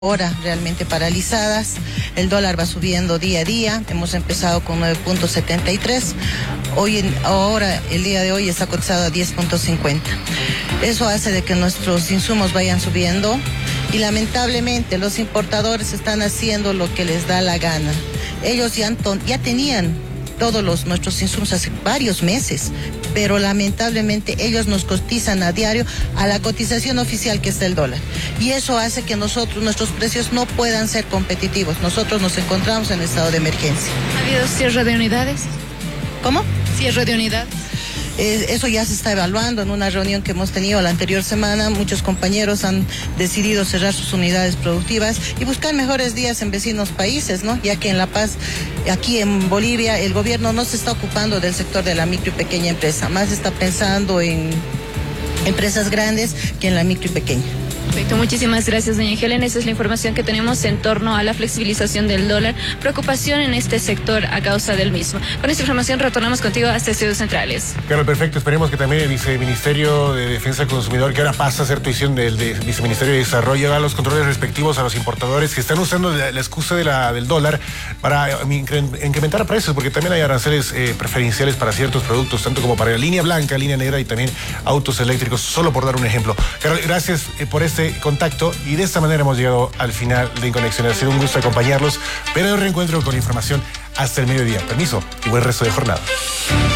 ahora realmente paralizadas. El dólar va subiendo día a día. Hemos empezado con 9.73. Ahora, el día de hoy está cotizado a 10.50. Eso hace de que nuestros insumos vayan subiendo y lamentablemente los importadores están haciendo lo que les da la gana. Ellos ya tenían todos nuestros insumos hace varios meses, pero lamentablemente ellos nos cotizan a diario a la cotización oficial que está el dólar. Y eso hace que nuestros precios no puedan ser competitivos. Nosotros nos encontramos en estado de emergencia. ¿Ha habido cierre de unidades? ¿Cómo? ¿Cierre de unidades? Eso ya se está evaluando en una reunión que hemos tenido la anterior semana. Muchos compañeros han decidido cerrar sus unidades productivas y buscar mejores días en vecinos países, ¿no? Ya que en La Paz, aquí en Bolivia, el gobierno no se está ocupando del sector de la micro y pequeña empresa, más está pensando en empresas grandes que en la micro y pequeña. Perfecto, muchísimas gracias, doña Helen. Esa es la información que tenemos en torno a la flexibilización del dólar, preocupación en este sector a causa del mismo. Con esta información retornamos contigo hasta Estudios Centrales. Claro, perfecto. Esperemos que también el Viceministerio de Defensa del Consumidor, que ahora pasa a ser tuición del Viceministerio de Desarrollo, haga los controles respectivos a los importadores que están usando la excusa del dólar para incrementar precios, porque también hay aranceles preferenciales para ciertos productos, tanto como para la línea blanca, línea negra y también autos eléctricos, solo por dar un ejemplo. Carol, gracias por este contacto y de esta manera hemos llegado al final de Inconexión. Ha sido un gusto acompañarlos, pero el reencuentro con información hasta el mediodía. Permiso y buen resto de jornada.